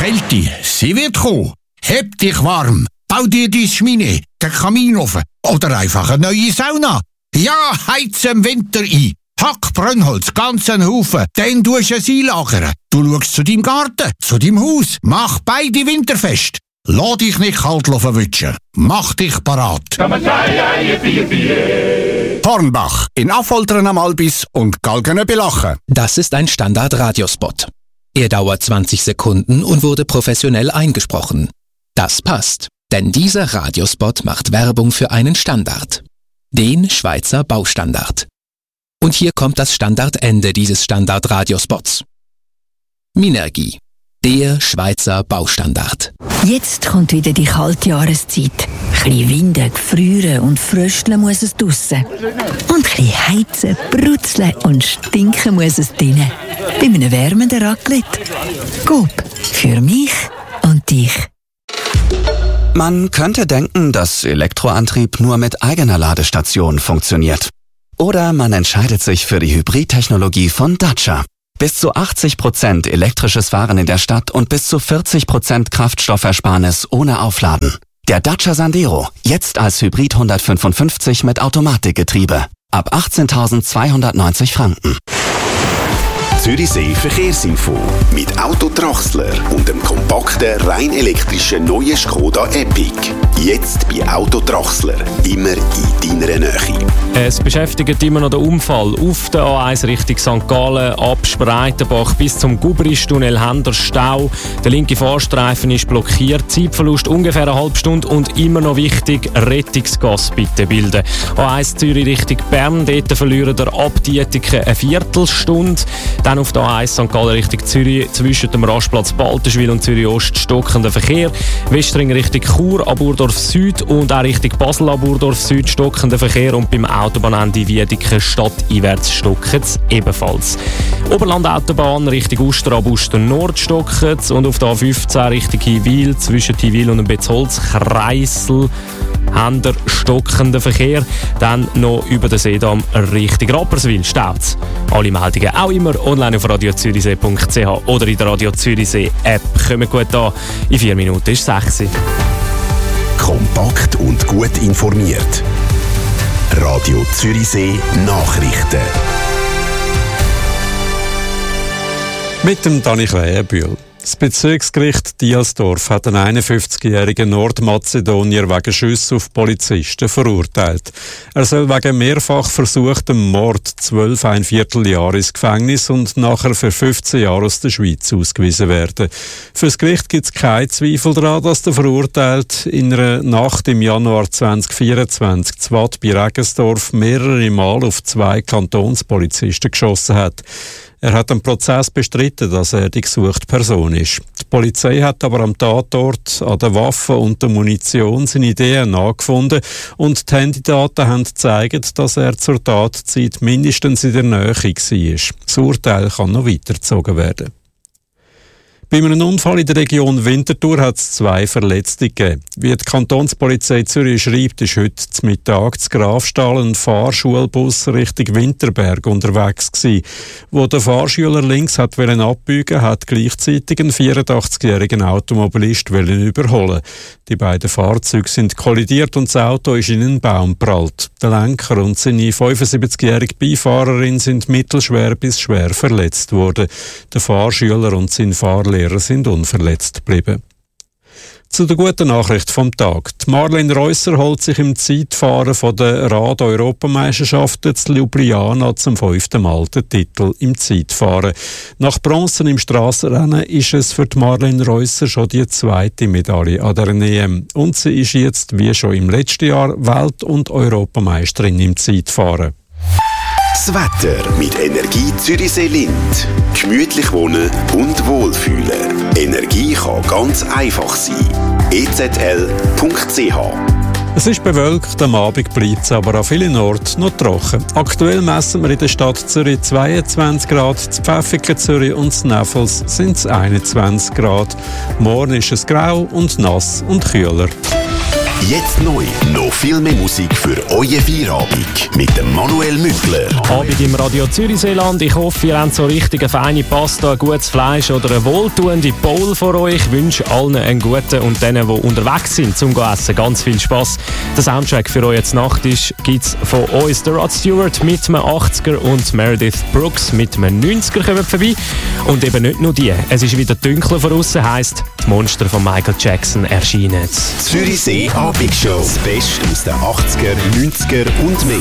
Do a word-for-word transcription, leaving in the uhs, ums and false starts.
Kälte, sie wird kommen. Heb dich warm. Bau dir die Schmine, den Kaminofen oder einfach eine neue Sauna. Ja, heiz im Winter ein. Hack Brennholz, ganzen Haufen, dann tust du es einlagern. Du schaust zu deinem Garten, zu deinem Haus. Mach beide winterfest. Lass dich nicht kalt verwutschen. Mach dich parat. Hornbach, in Affoltern am Albis und Galgene belachen. Das ist ein Standard-Radiospot. Er dauert zwanzig Sekunden und wurde professionell eingesprochen. Das passt, denn dieser Radiospot macht Werbung für einen Standard. Den Schweizer Baustandard. Und hier kommt das Standardende dieses Standard-Radiospots. Minergie, der Schweizer Baustandard. Jetzt kommt wieder die kalte Jahreszeit. Ein bisschen winden, gefrieren und frösteln muss es draussen. Und ein bisschen heizen, brutzeln und stinken muss es drinnen. Bei einem wärmenden Raclette. Coop, für mich und dich. Man könnte denken, dass Elektroantrieb nur mit eigener Ladestation funktioniert. Oder man entscheidet sich für die Hybridtechnologie von Dacia. Bis zu achtzig Prozent elektrisches Fahren in der Stadt und bis zu vierzig Prozent Kraftstoffersparnis ohne Aufladen. Der Dacia Sandero, jetzt als Hybrid hundertfünfundfünfzig mit Automatikgetriebe. Ab achtzehntausendzweihundertneunzig Franken. Zürichsee Verkehrsinfo mit Autodrachsler und dem kompakten, rein elektrischen neuen Skoda Epic. Jetzt bei Autodrachsler, immer in deiner Nähe. Es beschäftigt immer noch der Unfall auf der A eins Richtung Sankt Gallen, ab Spreitenbach bis zum Gubristunnel haben der Stau. Der linke Fahrstreifen ist blockiert, Zeitverlust ungefähr eine halbe Stunde und immer noch wichtig, Rettungsgas bitte bilden. A eins Zürich Richtung Bern, dort verlieren der Abdietiken eine Viertelstunde. Dann auf der A eins Sankt Gallen Richtung Zürich zwischen dem Rastplatz Baltenschwil und Zürich Ost stockender Verkehr. Westring Richtung Chur, Aburdorf Süd und auch Richtung Basel, Aburdorf Süd stockender Verkehr und beim Autobahnende Wiedeke stadteinwärts stocken es ebenfalls. Oberland-Autobahn Richtung Uster, ab Uster Nord stocken es und auf der A fünfzehn Richtung Hiwil zwischen Hiwil und dem Betzholz Kreisel haben der stockenden Verkehr. Dann noch über den Seedamm Richtung Rapperswil staut es. Alle Meldungen auch immer online auf radio zürichsee punkt c h oder in der Radio Zürichsee App. Kommen gut an. In vier Minuten ist sechs. Kompakt und gut informiert. Radio Zürichsee Nachrichten. Mit dem Dani Krähenbühl. Das Bezirksgericht Dielsdorf hat einen einundfünfzigjährigen Nordmazedonier wegen Schüsse auf Polizisten verurteilt. Er soll wegen mehrfach versuchtem Mord zwölf ein Vierteljahr ins Gefängnis und nachher für fünfzehn Jahre aus der Schweiz ausgewiesen werden. Für das Gericht gibt es keinen Zweifel daran, dass der Verurteilte in einer Nacht im Januar zweitausendvierundzwanzig zu Watt bei Regensdorf mehrere Mal auf zwei Kantonspolizisten geschossen hat. Er hat am Prozess bestritten, dass er die gesuchte Person ist. Die Polizei hat aber am Tatort an den Waffen und der Munition seine D N A gefunden und die Handydaten haben gezeigt, dass er zur Tatzeit mindestens in der Nähe war. Das Urteil kann noch weitergezogen werden. Bei einem Unfall in der Region Winterthur hat es zwei Verletzte gegeben. Wie die Kantonspolizei Zürich schreibt, ist heute zum Mittag zu Grafstal ein Fahrschulbus Richtung Winterberg unterwegs gewesen. Wo der Fahrschüler links hat wollen abbiegen, hat gleichzeitig einen vierundachtzigjährigen Automobilist wollen überholen. Die beiden Fahrzeuge sind kollidiert und das Auto ist in einen Baum geprallt. Der Lenker und seine fünfundsiebzigjährige Beifahrerin sind mittelschwer bis schwer verletzt worden. Der Fahrschüler und sein Fahrlehrer sind unverletzt geblieben. Zu der guten Nachricht vom Tag. Die Marlene Reusser holt sich im Zeitfahren von der Rad-Europameisterschaften zu Ljubljana zum fünften Mal den Titel im Zeitfahren. Nach Bronze im Strassenrennen ist es für die Marlene Reusser schon die zweite Medaille an der E M. Und sie ist jetzt, wie schon im letzten Jahr, Welt- und Europameisterin im Zeitfahren. Das Wetter mit Energie Zürichsee Lind. Gemütlich wohnen und wohlfühlen. Energie kann ganz einfach sein. e z l punkt c h. Es ist bewölkt, am Abend bleibt es aber an vielen Orten noch trocken. Aktuell messen wir in der Stadt Zürich zweiundzwanzig Grad, in Pfäffiken, Zürich und in Neffels sind es einundzwanzig Grad. Morgen ist es grau und nass und kühler. Jetzt neu. Noch viel mehr Musik für euer Feierabend. Mit dem Manuel Mückler. Abend im Radio Zürichseeland. Ich hoffe, ihr habt so richtig eine feine Pasta, ein gutes Fleisch oder eine wohltuende Bowl vor euch. Ich wünsche allen einen guten und denen, die unterwegs sind zum Essen, ganz viel Spass. Der Soundtrack für euch jetzt Nacht gibt es von uns. Der Rod Stewart mit einem achtziger und Meredith Brooks mit einem neunziger kommen vorbei. Und eben nicht nur die. Es ist wieder dunkler von außen, heisst, die Monster von Michael Jackson erscheinen. Zürichsee Abendshow. Das Beste aus den achtziger, neunziger und mehr.